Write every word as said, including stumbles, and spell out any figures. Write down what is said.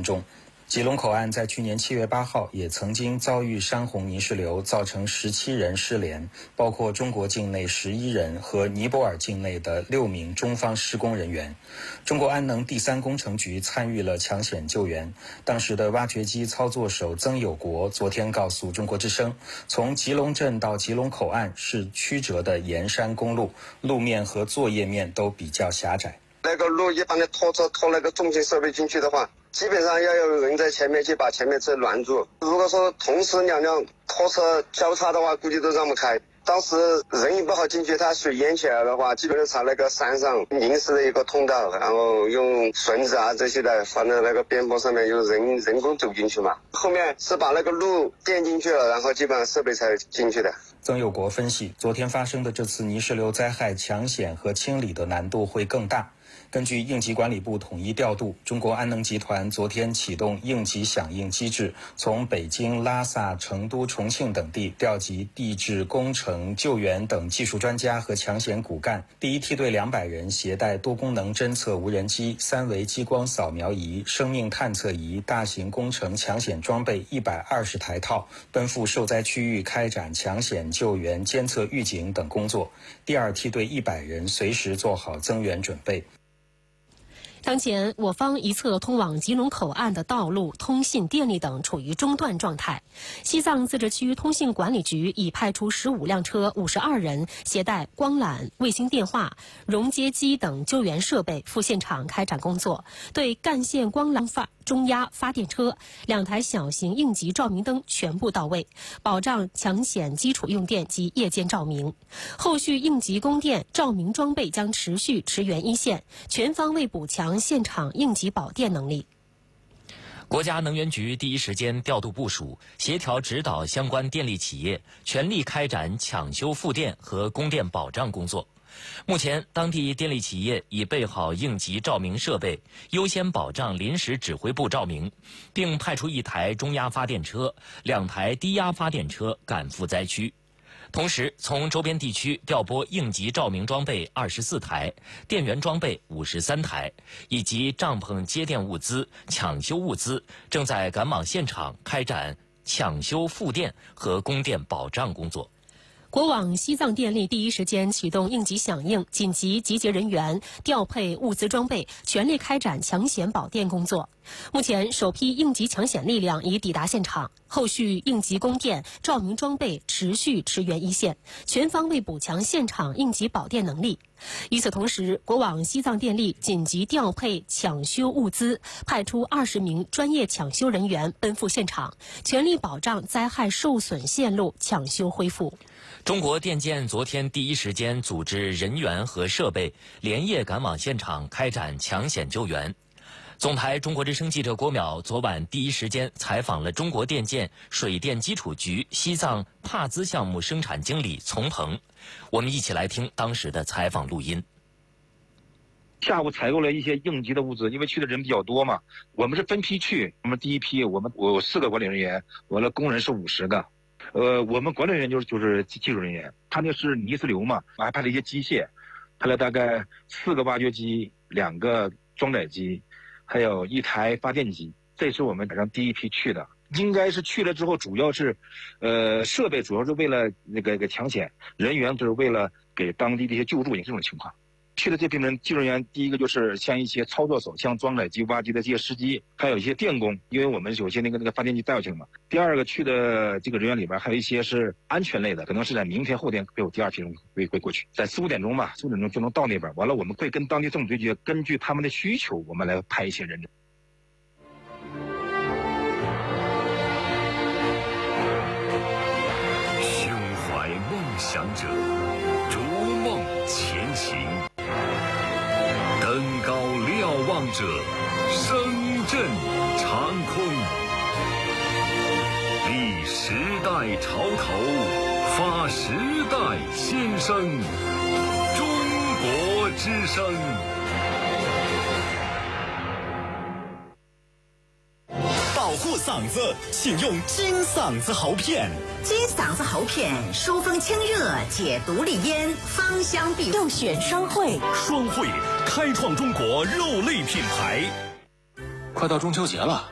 分钟。吉隆口岸在去年七月八号也曾经遭遇山洪泥石流，造成十七人失联，包括中国境内十一人和尼泊尔境内的六名中方施工人员。中国安能第三工程局参与了抢险救援，当时的挖掘机操作手曾有国昨天告诉中国之声，从吉隆镇到吉隆口岸是曲折的沿山公路，路面和作业面都比较狭窄。 那个路一般的拖车拖那个重型设备进去的话，基本上要有人在前面去把前面车拦住。如果说同时两辆拖车交叉的话，估计都让不开。当时人也不好进去，它水淹起来的话，基本上朝那个山上临时的一个通道，然后用绳子啊这些的放在那个边坡上面，用人人工走进去嘛。后面是把那个路垫进去了，然后基本上设备才进去的。 曾有国分析，昨天发生的这次泥石流灾害抢险和清理的难度会更大。根据应急管理部统一调度，中国安能集团昨天启动应急响应机制，从北京、拉萨、成都、重庆等地调集地质、工程、救援等技术专家和抢险骨干。第一梯队两百人携带多功能侦测无人机、三维激光扫描仪、生命探测仪、大型工程抢险装备一百二十台套，奔赴受灾区域开展抢险救援、监测预警等工作。第二梯队一百人随时做好增援准备。 当前，我方一侧通往吉隆口岸的道路、通信、电力等处于中断状态。西藏自治区通信管理局已派出十五辆车、五十二人，携带光缆、卫星电话、熔接机等救援设备赴现场开展工作，对干线光缆发中压发电车、两台小型应急照明灯全部到位，保障抢险基础用电及夜间照明。后续应急供电、照明装备将持续驰援一线，全方位补强现场应急保电能力。 国家能源局第一时间调度部署，协调指导相关电力企业，全力开展抢修复电和供电保障工作。目前，当地电力企业已备好应急照明设备，优先保障临时指挥部照明，并派出一台中压发电车、两台低压发电车赶赴灾区。同时，从周边地区调拨应急照明装备二十四台、电源装备五十三台，以及帐篷接电物资、抢修物资，正在赶往现场开展抢修复电和供电保障工作。 国网西藏电力第一时间启动应急响应，紧急集结人员，调配物资装备，全力开展抢险保电工作。目前，首批应急抢险力量已抵达现场，后续应急供电、照明装备持续驰援一线，全方位补强现场应急保电能力。与此同时，国网西藏电力紧急调配抢修物资，派出二十名专业抢修人员奔赴现场，全力保障灾害受损线路抢修恢复。 中国电建昨天第一时间组织人员和设备，连夜赶往现场开展抢险救援。总台中国之声记者郭淼昨晚第一时间采访了中国电建水电基础局西藏帕兹项目生产经理丛鹏，我们一起来听当时的采访录音。 下午采购了一些应急的物资，因为去的人比较多嘛，我们是分批去。我们第一批，我们我有四个管理人员，我的工人是五十个。呃，我们管理人员就是就是技术人员，他那是泥石流嘛，我还派了一些机械，派了大概四个挖掘机、两个装载机，还有一台发电机。这是我们晚上第一批去的，应该是去了之后，主要是，呃，设备主要是为了那个个抢险，人员就是为了给当地的一些救助这种情况。去的这批人，技术人员第一个就是像一些操作手，像装载机、挖机的这些司机，还有一些电工，因为我们有些那个那个发电机带过去嘛。第二个去的这个人员里边，还有一些是安全类的，可能是在明天后天会有第二批人会会过去，在四五点钟吧，四五点钟就能到那边。完了，我们会跟当地政府对接，根据他们的需求，我们来派一些人。 胸怀梦想者，逐梦前行。登高瞭望者，声震长空。立时代潮头，发时代先声。中国之声。 保护嗓子，请用金嗓子喉片。 金嗓子喉片，疏风清热，解毒利咽，芳香必入选双汇。 双汇开创中国肉类品牌。 快到中秋节了。